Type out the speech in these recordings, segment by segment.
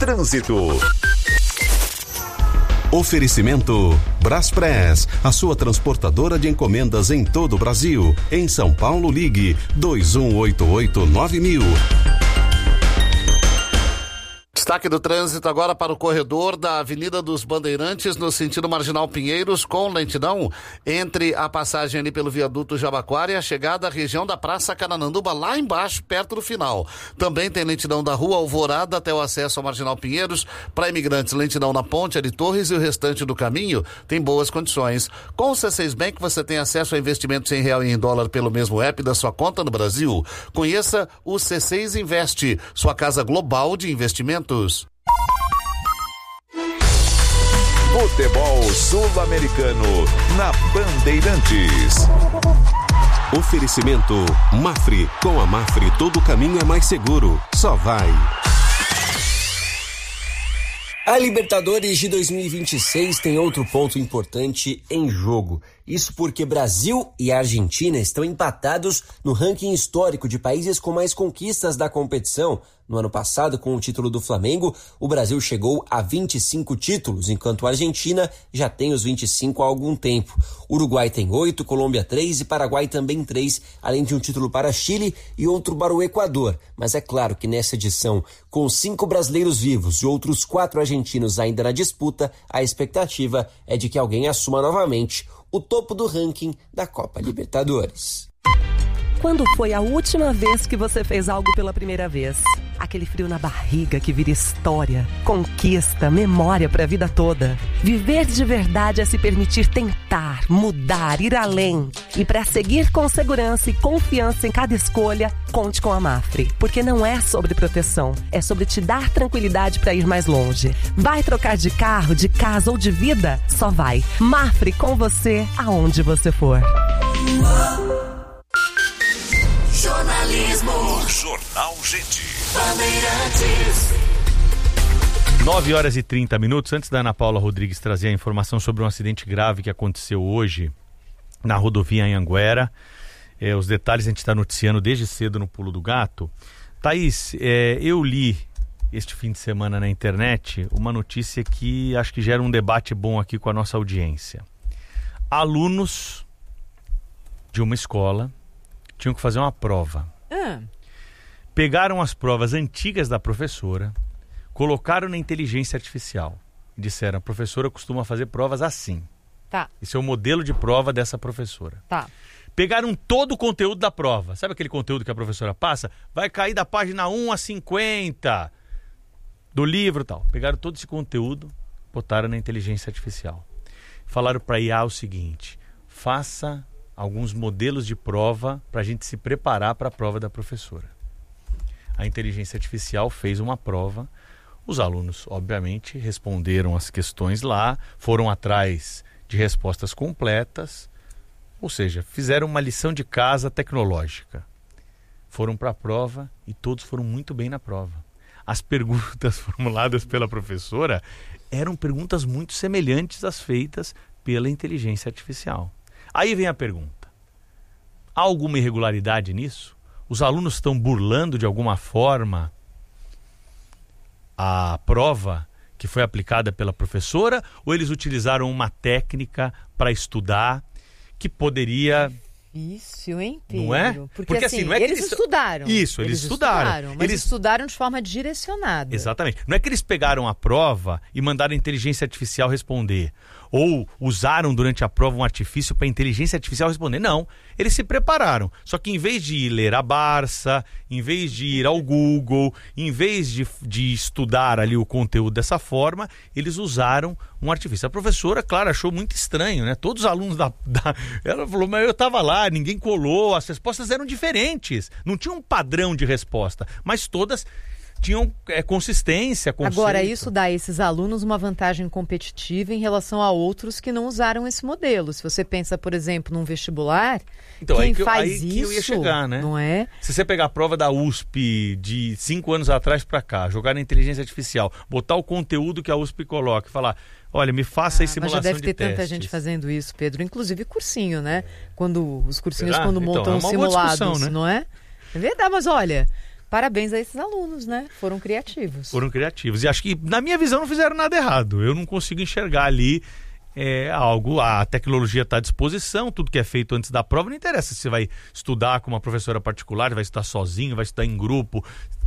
Trânsito. Oferecimento Braspress, a sua transportadora de encomendas em todo o Brasil. Em São Paulo, ligue 2188-9000. Destaque do trânsito agora para o corredor da Avenida dos Bandeirantes, no sentido Marginal Pinheiros, com lentidão entre a passagem ali pelo viaduto Jabaquara e a chegada à região da Praça Canananduba, lá embaixo, perto do final. Também tem lentidão da Rua Alvorada até o acesso ao Marginal Pinheiros. Para imigrantes, lentidão na Ponte de Torres, e o restante do caminho tem boas condições. Com o C6 Bank você tem acesso a investimentos em real e em dólar pelo mesmo app da sua conta no Brasil. Conheça o C6 Investe, sua casa global de investimentos. Futebol Sul-Americano na Bandeirantes. Oferecimento Mafre. Com a Mafre todo caminho é mais seguro. Só vai. A Libertadores de 2026 tem outro ponto importante em jogo. Isso porque Brasil e Argentina estão empatados no ranking histórico de países com mais conquistas da competição. No ano passado, com o título do Flamengo, o Brasil chegou a 25 títulos, enquanto a Argentina já tem os 25 há algum tempo. Uruguai tem 8, Colômbia 3 e Paraguai também 3, além de um título para Chile e outro para o Equador. Mas é claro que nessa edição, com 5 brasileiros vivos e outros 4 argentinos ainda na disputa, a expectativa é de que alguém assuma novamente o topo do ranking da Copa Libertadores. Quando foi a última vez que você fez algo pela primeira vez? Aquele frio na barriga que vira história, conquista, memória para a vida toda. Viver de verdade é se permitir tentar, mudar, ir além. E para seguir com segurança e confiança em cada escolha, conte com a Mafre. Porque não é sobre proteção, é sobre te dar tranquilidade para ir mais longe. Vai trocar de carro, de casa ou de vida? Só vai. Mafre com você, aonde você for. Jornalismo. Jornal Gente. Bandeirantes. 9h30. Antes da Ana Paula Rodrigues trazer a informação sobre um acidente grave que aconteceu hoje na rodovia Anhanguera. Os detalhes a gente está noticiando desde cedo no Pulo do Gato. Thaís, eu li este fim de semana na internet uma notícia que acho que gera um debate bom aqui com a nossa audiência. Alunos de uma escola tinham que fazer uma prova. Pegaram as provas antigas da professora, colocaram na inteligência artificial e disseram: a professora costuma fazer provas assim. Tá. Esse é o modelo de prova dessa professora. Tá. Pegaram todo o conteúdo da prova. Sabe aquele conteúdo que a professora passa? Vai cair da página 1 a 50 do livro e tal. Pegaram todo esse conteúdo, botaram na inteligência artificial. Falaram para a IA o seguinte: faça alguns modelos de prova para a gente se preparar para a prova da professora. A inteligência artificial fez uma prova. Os alunos, obviamente, responderam as questões lá, foram atrás de respostas completas, ou seja, fizeram uma lição de casa tecnológica. Foram para a prova e todos foram muito bem na prova. As perguntas formuladas pela professora eram perguntas muito semelhantes às feitas pela inteligência artificial. Aí vem a pergunta: há alguma irregularidade nisso? Os alunos estão burlando de alguma forma a prova que foi aplicada pela professora, ou eles utilizaram uma técnica para estudar que poderia... Difícil, hein, Pedro? Não é? Porque assim, não é que eles estudaram. Isso, eles estudaram. Mas eles estudaram de forma direcionada. Exatamente. Não é que eles pegaram a prova e mandaram a inteligência artificial responder. Ou usaram durante a prova um artifício para a inteligência artificial responder. Não. Eles se prepararam. Só que em vez de ler a Barça, em vez de ir ao Google, em vez de estudar ali o conteúdo dessa forma, eles usaram um artifício. A professora, claro, achou muito estranho, né? Todos os alunos ela falou: mas eu estava lá, ninguém colou, as respostas eram diferentes. Não tinha um padrão de resposta, mas todas tinham consistência, conceito. Agora, isso dá a esses alunos uma vantagem competitiva em relação a outros que não usaram esse modelo. Se você pensa, por exemplo, num vestibular, então, quem aí faz aí isso, que eu ia chegar, né? Não é? Se você pegar a prova da USP de 5 anos atrás para cá, jogar na inteligência artificial, botar o conteúdo que a USP coloca e falar: olha, me faça aí simulação de testes. Mas já deve ter tanta gente fazendo isso, Pedro. Inclusive cursinho, né? Quando os cursinhos, quando montam é uma simulados, boa discussão, né? não é? É verdade, mas olha... Parabéns a esses alunos, né? Foram criativos. E acho que, na minha visão, não fizeram nada errado. Eu não consigo enxergar ali algo. A tecnologia está à disposição, tudo que é feito antes da prova, não interessa se você vai estudar com uma professora particular, vai estudar sozinho, vai estudar em grupo.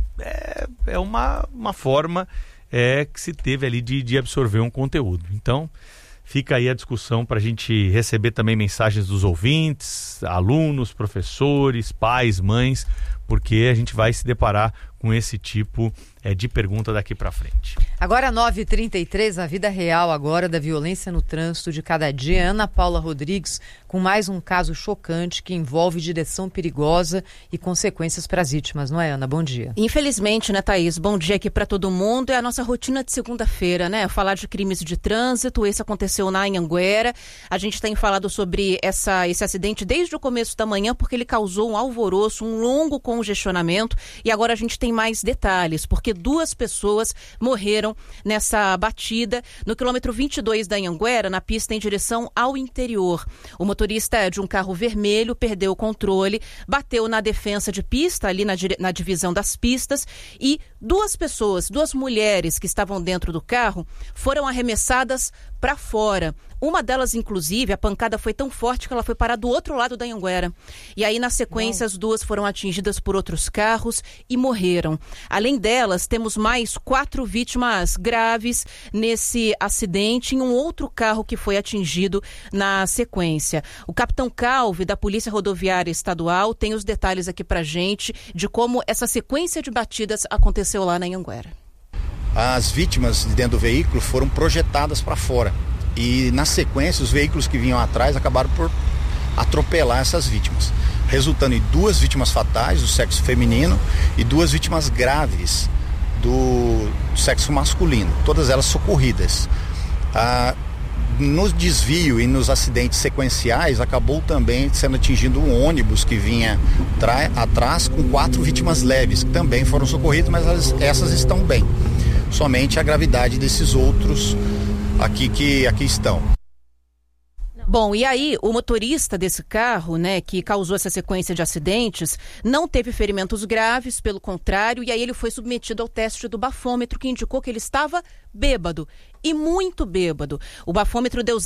É uma forma que se teve ali de absorver um conteúdo. Então, fica aí a discussão para a gente receber também mensagens dos ouvintes, alunos, professores, pais, mães, porque a gente vai se deparar com esse tipo de pergunta daqui para frente. Agora 9h33, a vida real agora da violência no trânsito de cada dia. Ana Paula Rodrigues com mais um caso chocante que envolve direção perigosa e consequências para as vítimas, não é, Ana? Bom dia. Infelizmente, né, Thaís? Bom dia aqui para todo mundo. É a nossa rotina de segunda-feira, né? Falar de crimes de trânsito. Esse aconteceu na Anhanguera. A gente tem falado sobre esse acidente desde o começo da manhã, porque ele causou um alvoroço, um longo congestionamento. E agora a gente tem mais detalhes, porque 2 pessoas morreram nessa batida no quilômetro 22 da Anhanguera, na pista em direção ao interior. O motorista de um carro vermelho perdeu o controle, bateu na defensa de pista, ali na divisão das pistas, e 2 pessoas, 2 mulheres que estavam dentro do carro, foram arremessadas para fora. Uma delas, inclusive, a pancada foi tão forte que ela foi parar do outro lado da Anhanguera. E aí, na sequência, as 2 foram atingidas por outros carros e morreram. Além delas, temos mais 4 vítimas graves nesse acidente em um outro carro que foi atingido na sequência. O capitão Calvi, da Polícia Rodoviária Estadual, tem os detalhes aqui pra gente de como essa sequência de batidas aconteceu lá na Anhanguera. As vítimas de dentro do veículo foram projetadas para fora. E, na sequência, os veículos que vinham atrás acabaram por atropelar essas vítimas, resultando em 2 vítimas fatais do sexo feminino e 2 vítimas graves do sexo masculino, todas elas socorridas. No desvio e nos acidentes sequenciais, acabou também sendo atingido um ônibus que vinha atrás com 4 vítimas leves, que também foram socorridas, mas essas estão bem. Somente a gravidade desses outros que aqui estão. Bom, e aí o motorista desse carro, né, que causou essa sequência de acidentes, não teve ferimentos graves, pelo contrário, e aí ele foi submetido ao teste do bafômetro, que indicou que ele estava bêbado. E muito bêbado. O bafômetro deu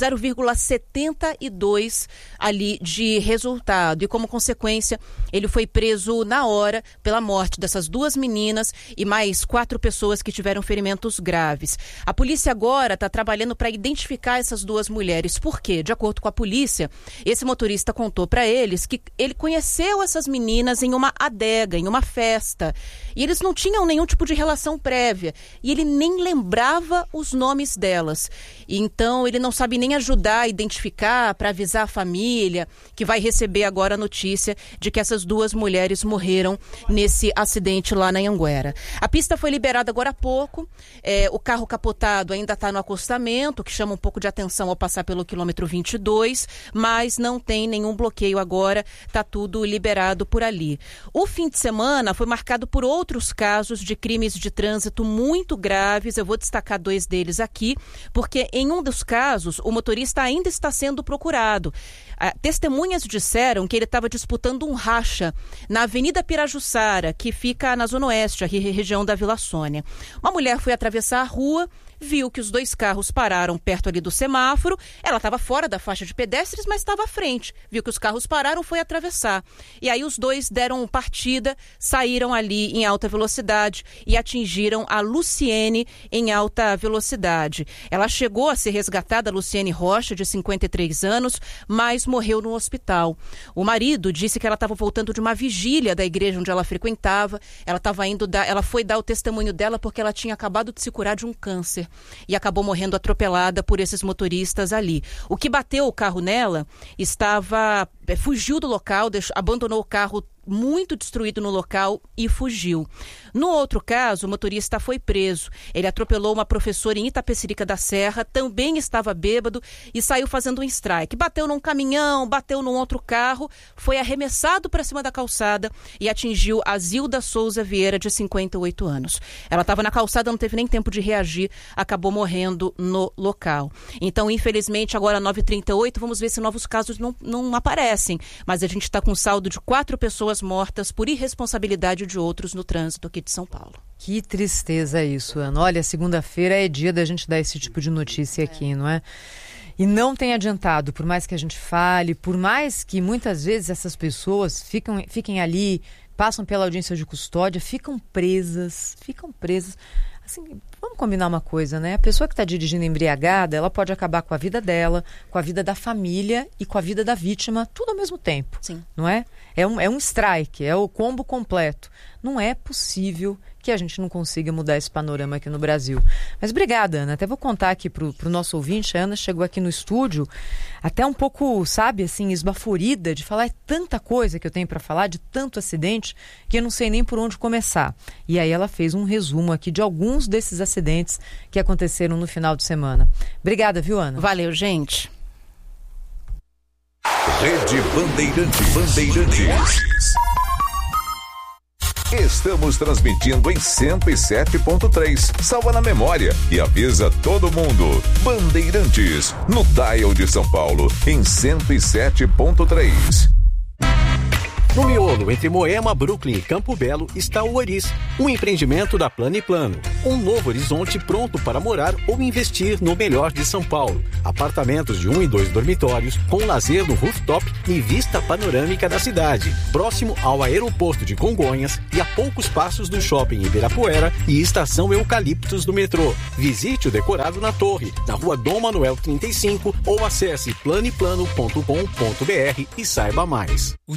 0,72 ali de resultado. E como consequência, ele foi preso na hora pela morte dessas 2 meninas e mais 4 pessoas que tiveram ferimentos graves. A polícia agora está trabalhando para identificar essas 2 mulheres. Por quê? De acordo com a polícia, esse motorista contou para eles que ele conheceu essas meninas em uma adega, em uma festa. E eles não tinham nenhum tipo de relação prévia. E ele nem lembrava os nomes delas. Então, ele não sabe nem ajudar a identificar, para avisar a família, que vai receber agora a notícia de que essas 2 mulheres morreram nesse acidente lá na Anhanguera. A pista foi liberada agora há pouco. O carro capotado ainda está no acostamento, que chama um pouco de atenção ao passar pelo quilômetro 22, mas não tem nenhum bloqueio agora, está tudo liberado por ali. O fim de semana foi marcado por outros casos de crimes de trânsito muito graves. Eu vou destacar 2 deles aqui, porque em um dos casos o motorista ainda está sendo procurado. Testemunhas disseram que ele estava disputando um racha na Avenida Pirajussara, que fica na Zona Oeste, a região da Vila Sônia. Uma mulher foi atravessar a rua, viu que os 2 carros pararam perto ali do semáforo. Ela estava fora da faixa de pedestres, mas estava à frente. Viu que os carros pararam, foi atravessar. E aí os 2 deram partida, saíram ali em alta velocidade e atingiram a Luciene em alta velocidade. Ela chegou a ser resgatada, Luciene Rocha, de 53 anos, mas morreu no hospital. O marido disse que ela estava voltando de uma vigília da igreja onde ela frequentava. Ela foi dar o testemunho dela porque ela tinha acabado de se curar de um câncer e acabou morrendo atropelada por esses motoristas ali. O que bateu o carro nela fugiu do local, abandonou o carro muito destruído no local e fugiu. No outro caso, o motorista foi preso. Ele atropelou uma professora em Itapecerica da Serra, também estava bêbado e saiu fazendo um strike. Bateu num caminhão, bateu num outro carro, foi arremessado para cima da calçada e atingiu a Zilda Souza Vieira, de 58 anos. Ela estava na calçada, não teve nem tempo de reagir, acabou morrendo no local. Então, infelizmente, agora 9h38, vamos ver se novos casos não aparecem. acontecem, mas a gente está com um saldo de 4 pessoas mortas por irresponsabilidade de outros no trânsito aqui de São Paulo. Que tristeza isso, Ana. Olha, segunda-feira é dia da gente dar esse tipo de notícia aqui, não é? E não tem adiantado, por mais que a gente fale, por mais que muitas vezes essas pessoas fiquem ali, passam pela audiência de custódia, ficam presas. Assim, vamos combinar uma coisa, né? A pessoa que está dirigindo embriagada, ela pode acabar com a vida dela, com a vida da família e com a vida da vítima, tudo ao mesmo tempo. Sim. Não é? É um strike, é o combo completo. Não é possível que a gente não consiga mudar esse panorama aqui no Brasil. Mas obrigada, Ana. Até vou contar aqui pro nosso ouvinte. A Ana chegou aqui no estúdio até um pouco, sabe, assim, esbaforida de falar tanta coisa que eu tenho para falar, de tanto acidente, que eu não sei nem por onde começar. E aí ela fez um resumo aqui de alguns desses acidentes que aconteceram no final de semana. Obrigada, viu, Ana? Valeu, gente. Rede Bandeirantes. Estamos transmitindo em 107.3. Salva na memória e avisa todo mundo. Bandeirantes, no dial de São Paulo, em 107.3. No miolo, entre Moema, Brooklyn e Campo Belo, está o Oris, um empreendimento da Plano e Plano. Um novo horizonte pronto para morar ou investir no melhor de São Paulo. Apartamentos de 1 e 2 dormitórios, com lazer no rooftop e vista panorâmica da cidade. Próximo ao aeroporto de Congonhas e a poucos passos do shopping Ibirapuera e estação Eucaliptos do metrô. Visite o decorado na torre, na rua Dom Manuel 35 ou acesse planeplano.com.br e saiba mais.